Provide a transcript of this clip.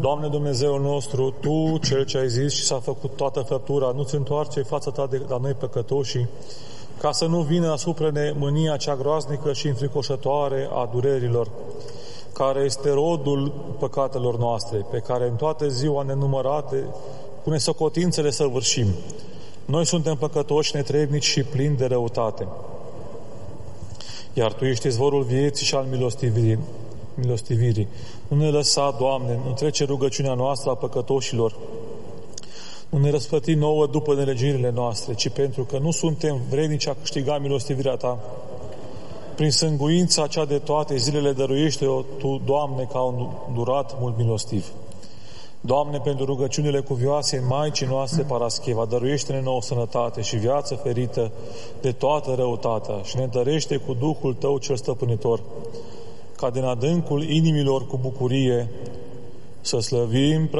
Doamne Dumnezeul nostru, Tu, Cel ce ai zis și s-a făcut toată făptura, nu-ți întoarce fața Ta de la noi păcătoșii, ca să nu vină asupra ne mânia cea groaznică și înfricoșătoare a durerilor, care este rodul păcatelor noastre, pe care în toate ziua nenumărate, cu nesocotințele săvârșim. Noi suntem păcătoși, netrebnici și plini de răutate. Iar Tu ești izvorul vieții și al milostivirii. Nu ne lăsa, Doamne, nu trece rugăciunea noastră a păcătoșilor, nu ne răsplăti nouă după nelegirile noastre, ci pentru că nu suntem vrednici a câștiga milostivirea Ta. Prin sânguința cea de toate zilele dăruiește-o Tu, Doamne, ca un durat mult milostiv. Doamne, pentru rugăciunile cuvioase Maicii noastre Parascheva, dăruiește-ne nouă sănătate și viață ferită de toată răutatea și ne întărește cu Duhul Tău cel stăpânitor, ca din adâncul inimilor cu bucurie să slăvim